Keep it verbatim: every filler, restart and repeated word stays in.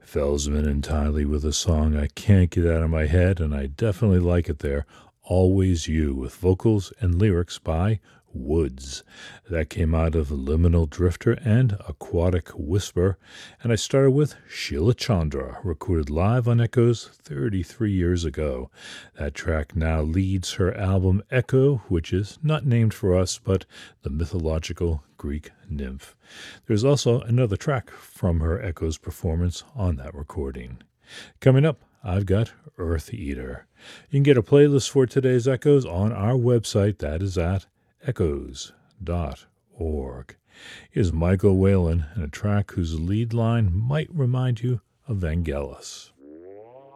Felsman entirely with a song I can't get out of my head, and I definitely like it there. Always You, with vocals and lyrics by Woods. That came out of Liminal Drifter and Aquatic Whisper. And I started with Sheila Chandra, recorded live on Echoes thirty-three years ago. That track now leads her album Echo, which is not named for us, but the mythological Greek nymph. There's also another track from her Echoes performance on that recording. Coming up, I've got Earth Eater. You can get a playlist for today's Echoes on our website. That is at echoes dot org. Here's Michael Whalen and a track whose lead line might remind you of Vangelis.